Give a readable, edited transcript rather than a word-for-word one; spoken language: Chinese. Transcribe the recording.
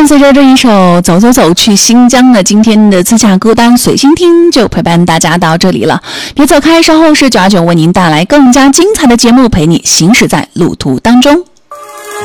伴随着这一首《走走走去新疆》的今天的自驾歌单随心听就陪伴大家到这里了，别走开，稍后是929为您带来更加精彩的节目，陪你行驶在路途当中。